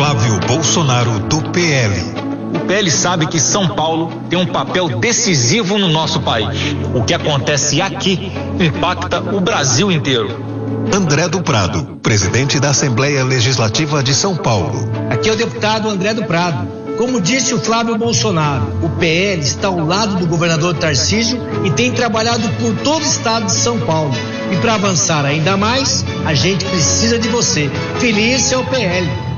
Flávio Bolsonaro, do PL. O PL sabe que São Paulo tem um papel decisivo no nosso país. O que acontece aqui impacta o Brasil inteiro. André do Prado, presidente da Assembleia Legislativa de São Paulo. Aqui é o deputado André do Prado. Como disse o Flávio Bolsonaro, o PL está ao lado do governador Tarcísio e tem trabalhado por todo o estado de São Paulo. E para avançar ainda mais, a gente precisa de você. Feliz é o PL.